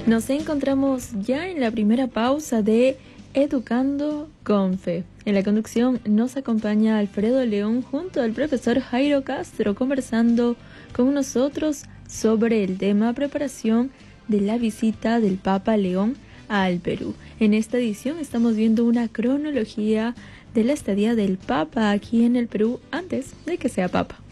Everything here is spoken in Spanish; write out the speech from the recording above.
Nos encontramos ya en la primera pausa de Educando con Fe. En la conducción nos acompaña Alfredo León junto al profesor Jairo Castro conversando con nosotros sobre el tema preparación de la visita del Papa León al Perú. En esta edición estamos viendo una cronología de la estadía del Papa aquí en el Perú antes de que sea Papa.